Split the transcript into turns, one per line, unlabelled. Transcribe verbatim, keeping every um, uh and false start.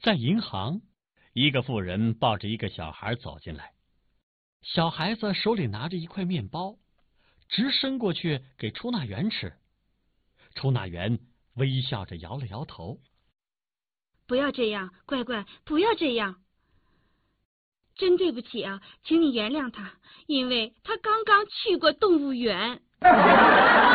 在银行，一个妇人抱着一个小孩走进来，小孩子手里拿着一块面包，直伸过去给出纳员吃。出纳员微笑着摇了摇头：“
不要这样，乖乖，不要这样。真对不起啊，请你原谅他，因为他刚刚去过动物园。”